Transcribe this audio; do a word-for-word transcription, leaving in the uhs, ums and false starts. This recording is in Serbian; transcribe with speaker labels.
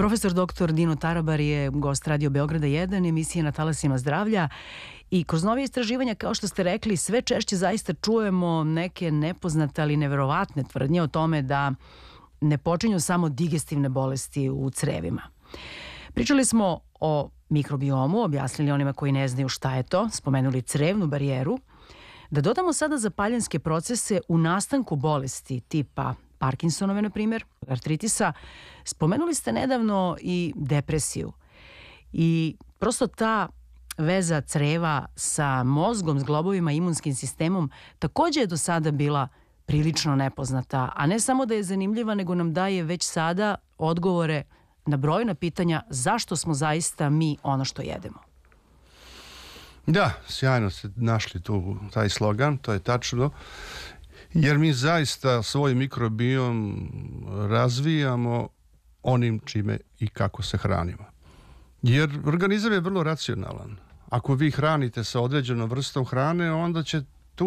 Speaker 1: Profesor doktor Dino Tarabar je gost Radio Beograda jedan, emisije Na talasima zdravlja. I kroz nove istraživanja, kao što ste rekli, sve češće zaista čujemo neke nepoznate, ali neverovatne tvrdnje o tome da ne počinju samo digestivne bolesti u crevima. Pričali smo o mikrobiomu, objasnili onima koji ne znaju šta je to, spomenuli crevnu barijeru. Da dodamo sada zapaljenske procese u nastanku bolesti tipa Parkinsonove, na primjer, artritisa, spomenuli ste nedavno i depresiju. I prosto ta veza creva sa mozgom, s globovima, imunskim sistemom takođe je do sada bila prilično nepoznata, a ne samo da je zanimljiva, nego nam daje već sada odgovore na brojna pitanja zašto smo zaista mi ono što jedemo.
Speaker 2: Da, sjajno ste našli tu taj slogan, to je tačno, jer mi zaista svoj mikrobiom razvijamo onim čime i kako se hranimo. Jer organizam je vrlo racionalan. Ako vi hranite sa određenom vrstom hrane, onda će